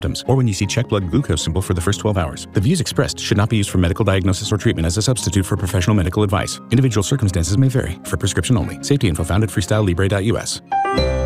symptoms, or when you see check blood glucose symbol for the first 12 hours. The views expressed should not be used for medical diagnosis or treatment as a substitute for professional medical advice. Individual circumstances may vary. For prescription only. Safety info found at freestylelibre.us.